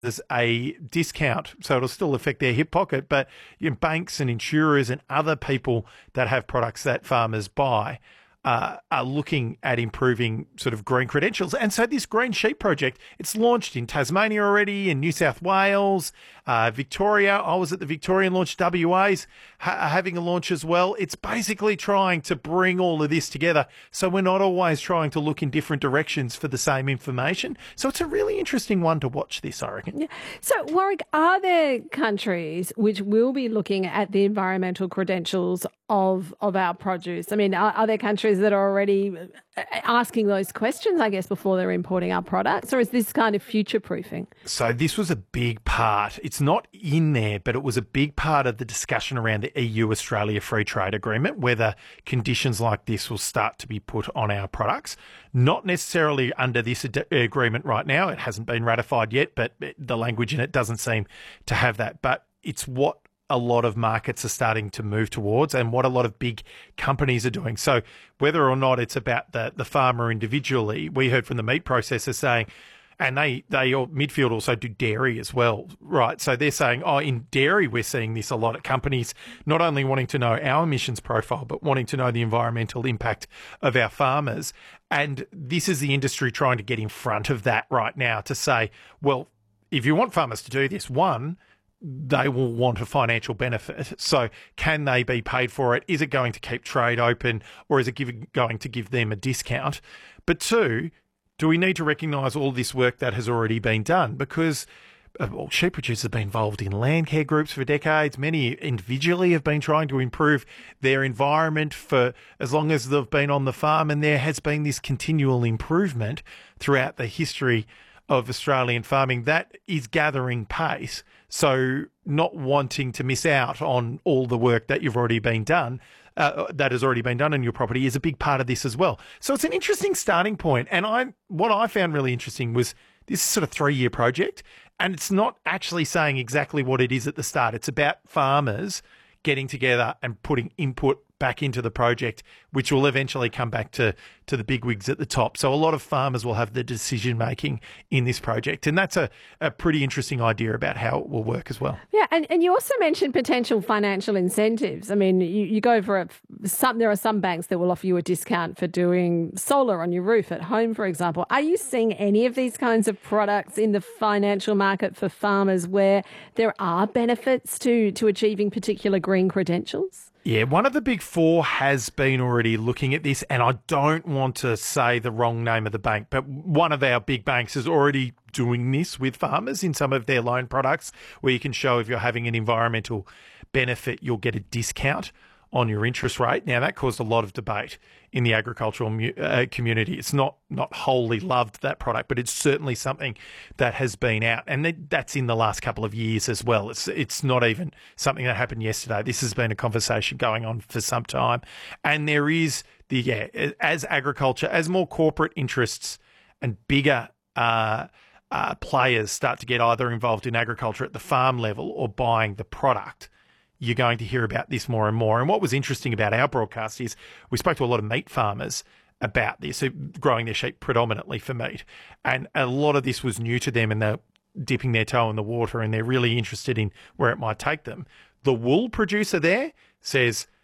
a discount, so it'll still affect their hip pocket, but banks and insurers and other people that have products that farmers buy are looking at improving sort of green credentials. And so this Green Sheep project, it's launched in Tasmania already, in New South Wales, Victoria. I was at the Victorian launch. WA's having a launch as well. It's basically trying to bring all of this together so we're not always trying to look in different directions for the same information. So it's a really interesting one to watch this, I reckon. Yeah. So, Warwick, are there countries which will be looking at the environmental credentials of our produce? I mean, are there countries that are already asking those questions, I guess, before they're importing our products? Or is this kind of future-proofing? So this was a big part. It's not in there, but it was a big part of the discussion around the EU-Australia Free Trade Agreement, whether conditions like this will start to be put on our products. Not necessarily under this agreement right now. It hasn't been ratified yet, but the language in it doesn't seem to have that. But it's what a lot of markets are starting to move towards and what a lot of big companies are doing. So whether or not it's about the farmer individually, we heard from the meat processors saying, and Midfield also do dairy as well, right? So they're saying, in dairy, we're seeing this a lot at companies, not only wanting to know our emissions profile, but wanting to know the environmental impact of our farmers. And this is the industry trying to get in front of that right now to say, well, if you want farmers to do this, one, they will want a financial benefit. So can they be paid for it? Is it going to keep trade open, or is it going to give them a discount? But two, do we need to recognise all this work that has already been done? Because sheep producers have been involved in land care groups for decades. Many individually have been trying to improve their environment for as long as they've been on the farm, and there has been this continual improvement throughout the history of Australian farming that is gathering pace. So not wanting to miss out on all the work that you've already been done, that has already been done on your property is a big part of this as well. So it's an interesting starting point. And what I found really interesting was this is sort of 3-year project, and it's not actually saying exactly what it is at the start. It's about farmers getting together and putting input back into the project, which will eventually come back to the bigwigs at the top. So a lot of farmers will have the decision-making in this project. And that's a pretty interesting idea about how it will work as well. Yeah, and you also mentioned potential financial incentives. I mean, you go for there are some banks that will offer you a discount for doing solar on your roof at home, for example. Are you seeing any of these kinds of products in the financial market for farmers where there are benefits to achieving particular green credentials? Yeah, one of the big four has been already looking at this, and I don't want to say the wrong name of the bank, but one of our big banks is already doing this with farmers in some of their loan products, where you can show if you're having an environmental benefit, you'll get a discount on your interest rate. Now, that caused a lot of debate in the agricultural community. It's not wholly loved, that product, but it's certainly something that has been out. And that's in the last couple of years as well. It's not even something that happened yesterday. This has been a conversation going on for some time. And there is, as agriculture, as more corporate interests and bigger players start to get either involved in agriculture at the farm level or buying the product, you're going to hear about this more and more. And what was interesting about our broadcast is we spoke to a lot of meat farmers about this, who growing their sheep predominantly for meat. And a lot of this was new to them, and they're dipping their toe in the water, and they're really interested in where it might take them. The wool producer there says,